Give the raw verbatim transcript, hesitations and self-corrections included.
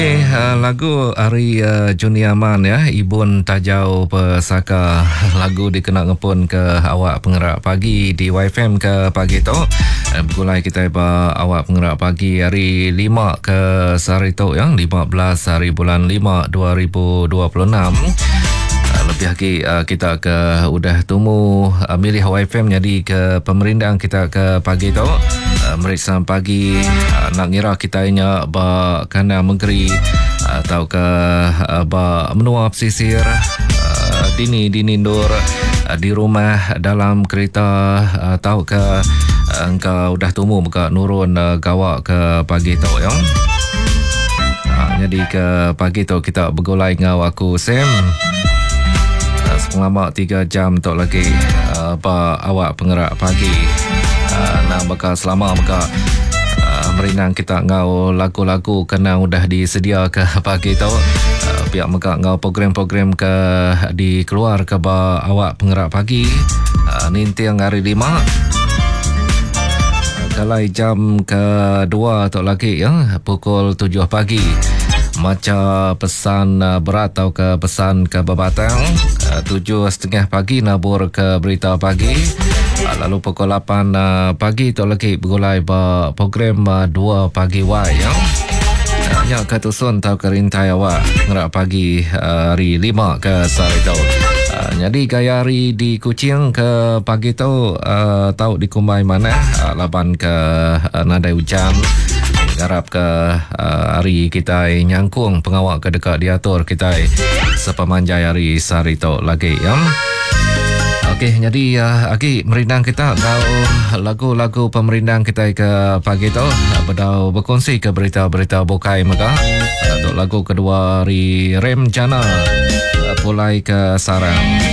Eh, uh, lagu Ari uh, Juniaman ya, Ibun Tajau Pesaka. Lagu dikenal ngepun ke awak pengerak pagi di Y F M ke pagi tu. Uh, Bergulai kita ba awak pengerak pagi hari lima ke sehari tu yang lima belas hari bulan lima dua ribu dua puluh enam. Uh, lebih lagi uh, kita ke udah temu uh, milih Y F M jadi ke pemerintah kita ke pagi tu. Uh, meriksa pagi uh, nak ngira kita inya ba kana menteri atau ke uh, ba menua pesisir uh, dini dini nur uh, di rumah dalam kereta uh, tahu ke uh, engkau dah temu muka nurun uh, gawak ke pagi tu ya. Uh, jadi ke pagi tu kita bergulai dengan aku Sam. Uh, selama tiga jam tu lagi uh, ba awak pengerak pagi. Uh, nak bakal selama bakal uh, merinang kita ngau lagu-lagu kena udah disedia ke pagi tu. Uh, pihak mereka ngau program-program ke dikeluar ke ba awak pengerak pagi. Uh, Ninti yang hari lima. Uh, Kalai jam kedua tu lagi ya, pukul tujuh pagi. Macam pesan uh, berat atau ke pesan ke babatang. Uh, tujuh setengah pagi nabur ke berita pagi. Lalu pukul lapan uh, pagi tu lagi bergulai ba program uh, dua pagi Y ya. Ya ketusun tau kerintai awak ngerak pagi uh, hari lima ke sehari tu. Uh, jadi gaya hari di Kuching ke pagi tu uh, tahu di Kumbai mana uh, laban ke uh, nadai hujan. Garap ke uh, hari kita nyangkung pengawak ke dekat diatur kita sepemanjai hari sehari tu lagi ya. Okey, jadi uh, Aki merindang kita tahu lagu-lagu pemerindang kita ke pagi tu uh, berdau berkongsi ke berita-berita bukai mereka. Uh, untuk lagu kedua hari Rem Jana uh, Pulai ke Sarang.